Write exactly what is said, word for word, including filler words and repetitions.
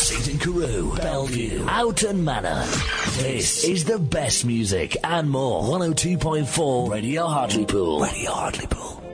Seaton Carew, Bellevue, Houghton Manor. This is the best music and more. one oh two point four Radio Hartlepool. Radio Hartlepool.